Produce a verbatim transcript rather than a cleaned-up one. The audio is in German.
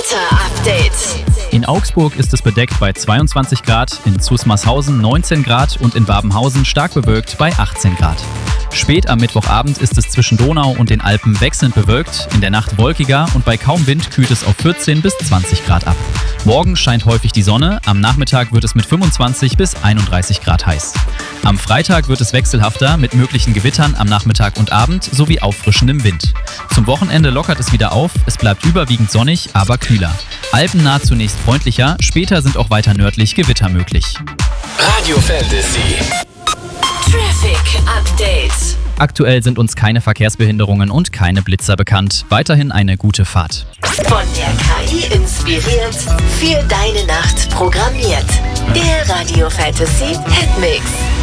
Wetter-Update. In Augsburg ist es bedeckt bei zweiundzwanzig Grad, in Zusmarshausen neunzehn Grad und in Babenhausen stark bewölkt bei achtzehn Grad. Spät am Mittwochabend ist es zwischen Donau und den Alpen wechselnd bewölkt, in der Nacht wolkiger und bei kaum Wind kühlt es auf vierzehn bis zwanzig Grad ab. Morgen scheint häufig die Sonne, am Nachmittag wird es mit fünfundzwanzig bis einunddreißig Grad heiß. Am Freitag wird es wechselhafter mit möglichen Gewittern am Nachmittag und Abend sowie auffrischendem Wind. Zum Wochenende lockert es wieder auf, es bleibt überwiegend sonnig, aber kühler. Alpennah zunächst freundlicher, später sind auch weiter nördlich Gewitter möglich. Radio Fantasy. Traffic Update. Aktuell sind uns keine Verkehrsbehinderungen und keine Blitzer bekannt. Weiterhin eine gute Fahrt. Von der K I inspiriert, für deine Nacht programmiert. Der Radio Fantasy Hitmix.